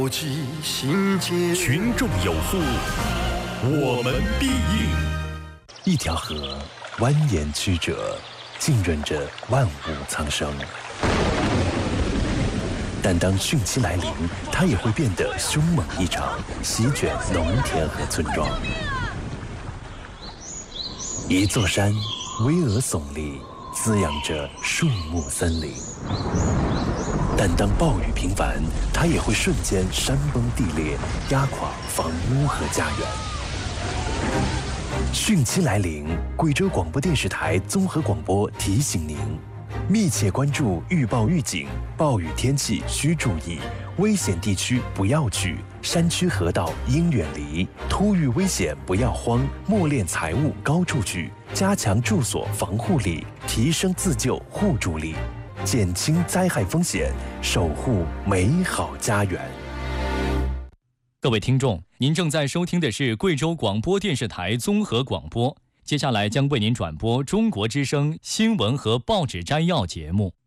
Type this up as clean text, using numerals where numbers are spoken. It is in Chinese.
群众有负，我们必应。 一条河蜿蜒曲折，浸润着万物苍生。但当汛期来临，它也会变得凶猛异常，席卷农田和村庄。一座山巍峨耸立，滋养着树木森林。但当暴雨频繁，它也会瞬间山崩地裂，压垮房屋和家园。汛期来临，贵州广播电视台综合广播提醒您：密切关注预报预警，暴雨天气需注意，危险地区不要去，山区河道应远离，突遇危险不要慌，默敛财物高处举，加强住所防护力，提升自救互助力，减轻灾害风险，守护美好家园。 各位听众，您正在收听的是贵州广播电视台综合广播，接下来将为您转播中国之声新闻和报纸摘要节目。